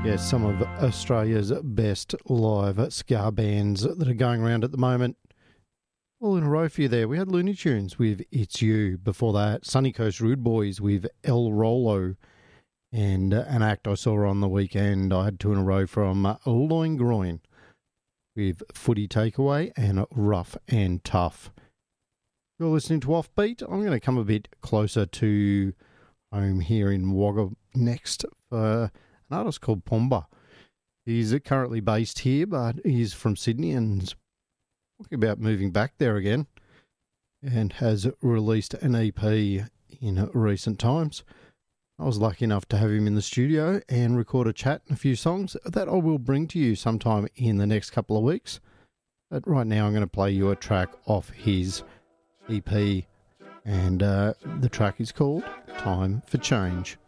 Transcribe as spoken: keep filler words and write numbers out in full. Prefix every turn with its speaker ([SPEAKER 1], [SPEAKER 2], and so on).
[SPEAKER 1] Yes, some of Australia's best live ska bands that are going around at the moment. All in a row for you there. We had Looney Tunes with It's You. Before that, Sunny Coast Rude Boys with El Rolo. And uh, an act I saw on the weekend, I had two in a row from uh, Loin Groin with Footy Takeaway and Rough and Tough. You're listening to Offbeat. I'm going to come a bit closer to home here in Wagga next for an artist called Pomba. He's currently based here, but he's from Sydney and talking about moving back there again, and has released an E P in recent times. I was lucky enough to have him in the studio and record a chat and a few songs that I will bring to you sometime in the next couple of weeks. But right now I'm going to play you a track off his E P, and uh, the track is called Time for Change.